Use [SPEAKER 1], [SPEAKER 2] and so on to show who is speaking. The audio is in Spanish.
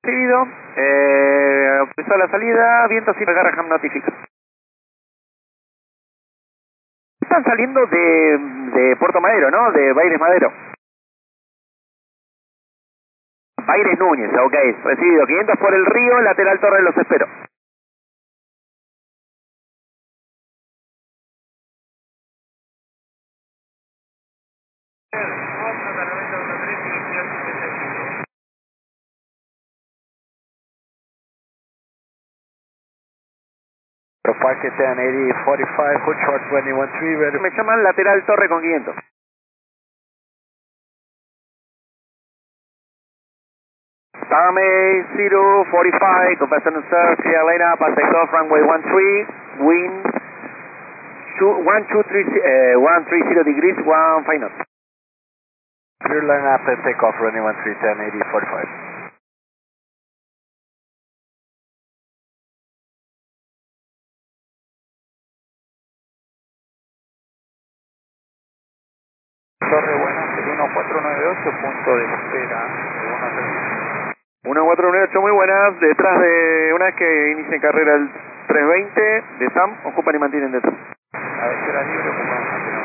[SPEAKER 1] Recibido, empezó la salida, viento sin Garraham notifica. Están saliendo de Puerto Madero, ¿no? De Baires Madero. Baires Núñez, ok, recibido. 500 por el río, lateral Torre, los espero.
[SPEAKER 2] Parque 1080, 45, good short 213,
[SPEAKER 1] Me llaman lateral Torre con 500. Tame 045, compassion sir, clear line up, and take off runway 13, wind 130 degrees, 15 knots.
[SPEAKER 2] clear line up and take off running 13, 1080, 45. Torre buena, 1498, punto de espera,
[SPEAKER 1] 1498, muy buenas, detrás de, una vez que inicie carrera el 320 de SAM, ocupan y mantienen detrás.
[SPEAKER 2] a ver, será libre,